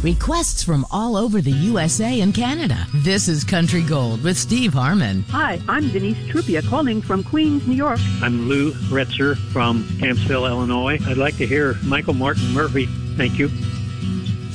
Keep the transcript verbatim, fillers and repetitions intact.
Requests from all over the U S A and Canada. This is Country Gold with Steve Harmon. Hi, I'm Denise Trupia calling from Queens, New York. I'm Lou Retzer from Campsville, Illinois. I'd like to hear Michael Martin Murphey. Thank you.